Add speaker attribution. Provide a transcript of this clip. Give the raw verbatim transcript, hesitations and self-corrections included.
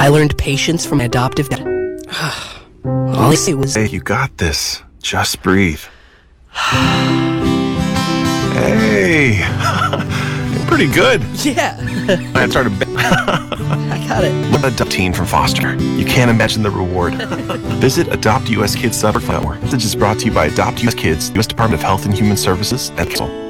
Speaker 1: I learned patience from my adoptive dad. All I say was,
Speaker 2: Hey, you got this. Just breathe. Hey, pretty good.
Speaker 1: yeah,
Speaker 2: I started.
Speaker 1: I got it.
Speaker 2: Adopt teen from foster. You can't imagine the reward. Visit Adopt U S Kids dot org. This is brought to you by Adopt U S Kids, U S Department of Health and Human Services, and